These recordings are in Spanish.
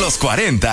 Los 40.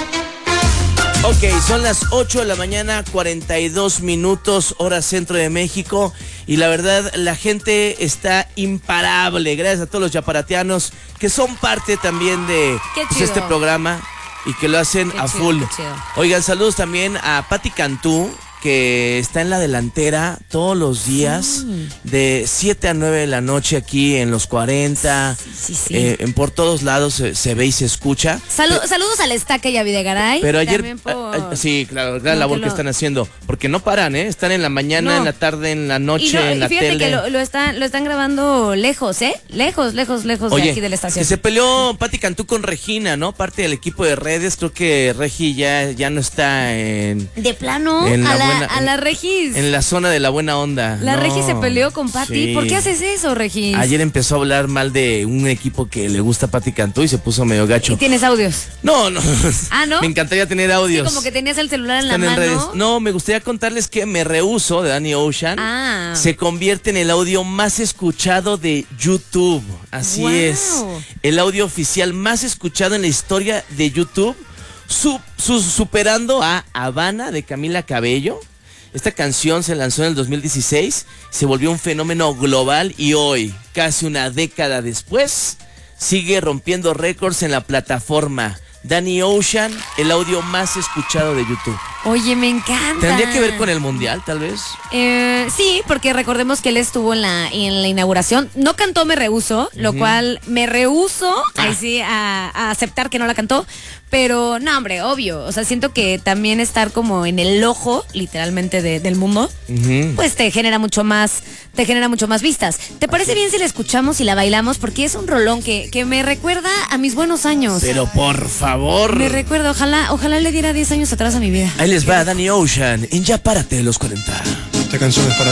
Ok, son las 8 de la mañana, 42 minutos, hora centro de México. Y la verdad, la gente está imparable. Gracias a todos los yaparatianos que son parte también de este programa y que lo hacen a full. Oigan, saludos también a Pati Cantú, que está en la delantera todos los días, de 7 a 9 de la noche aquí en Los 40. Sí. Por todos lados se ve y se escucha. Saludos al Estaca y a Videgaray. Pero ayer, sí, claro, gran labor que están haciendo, porque no paran, están en la mañana, en la tarde, en la noche, en la tele. Fíjate que lo están grabando lejos, lejos de aquí de la estación. Que se peleó Pati Cantú con Regina, ¿no? Parte del equipo de redes. Creo que Regi ya no está en... De plano, a la Regis. En la zona de la buena onda. La Regis se peleó con Pati. Sí. ¿Por qué haces eso, Regis? Ayer empezó a hablar mal de un equipo que le gusta a Pati Cantú y se puso medio gacho. ¿Y tienes audios? No. ¿Ah, no? Me encantaría tener audios. Sí, como que tenías el celular en la mano. Redes. No, me gustaría contarles que Me Rehuso, de Danny Ocean, se convierte en el audio más escuchado de YouTube. Así es. El audio oficial más escuchado en la historia de YouTube, superando a Habana de Camila Cabello. Esta canción se lanzó en el 2016, se volvió un fenómeno global y hoy, casi una década después, sigue rompiendo récords en la plataforma. Danny Ocean, el audio más escuchado de YouTube. Oye, me encanta. ¿Tendría que ver con el mundial, tal vez? Sí, porque recordemos que él estuvo en la inauguración. No cantó Me Rehuso, lo cual me rehuso a aceptar que no la cantó. Pero, no, hombre, obvio. O sea, siento que también estar como en el ojo, literalmente, del mundo, pues te genera mucho más vistas. ¿Te parece bien si la escuchamos y la bailamos? Porque es un rolón que me recuerda a mis buenos años. Pero por favor. Me recuerda, ojalá le diera 10 años atrás a mi vida. Ahí les va Danny Ocean en Ya Párate de Los 40. Esta canción es para